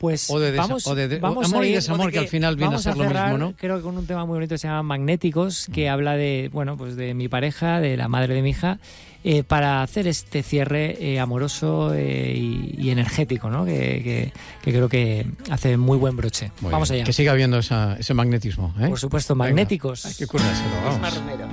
Pues o de vamos amor y desamor, que al final viene a ser lo mismo, ¿no? Creo que con un tema muy bonito que se llama Magnéticos, que habla de, bueno, pues de mi pareja, de la madre de mi hija, para hacer este cierre amoroso y energético, ¿no? Que creo que hace muy buen broche. Vamos allá. Que siga habiendo ese magnetismo, ¿eh? Por supuesto, Magnéticos. Hay que currárselo, vamos. Isma Romero.